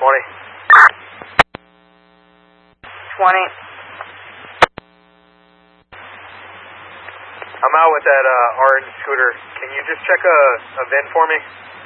20. 20. I'm out with that orange scooter. Can you just check a VIN for me?